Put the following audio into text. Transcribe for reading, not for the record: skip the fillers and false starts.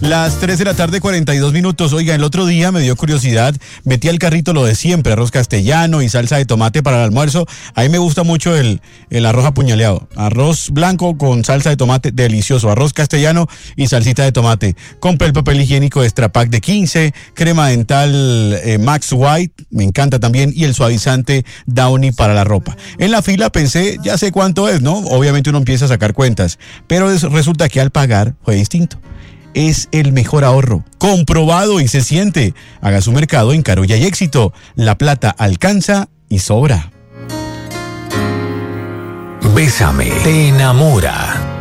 Las 3 de la tarde, 42 minutos. Oiga, el otro día me dio curiosidad, metí al carrito lo de siempre, arroz castellano y salsa de tomate para el almuerzo. A mí me gusta mucho el arroz apuñaleado. Arroz blanco con salsa de tomate, delicioso. Arroz castellano y salsita de tomate. Compré el papel higiénico Extra Pak de 15, crema dental Max White, me encanta también, y el suavizante Downy para la ropa. En la fila pensé, ya sé cuánto es, ¿no? Obviamente uno empieza a sacar cuentas, pero resulta que al pagar fue distinto. Es el mejor ahorro, comprobado y se siente. Haga su mercado en Carulla y Éxito. La plata alcanza y sobra. Bésame, te enamora.